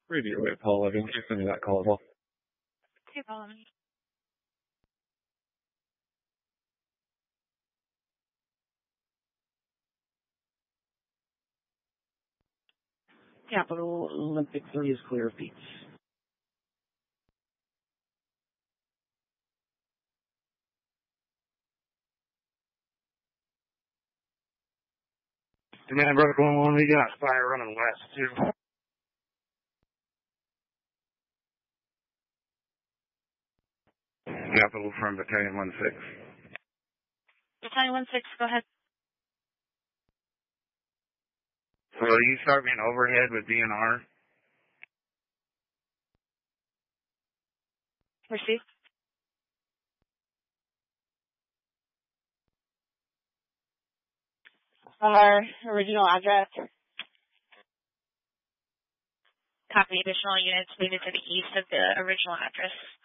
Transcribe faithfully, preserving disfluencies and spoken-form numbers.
Radio wave, Paul eleven. Please send me that call as well. Okay, Paul eleven. Capital Olympic three is clear of beats. Demand brother going on, we got fire running west too. Capital from Battalion one six. Battalion one six, go ahead. Will you start being overhead with D N R? Receive. Our original address. Copy. Additional units moving to the east of the original address.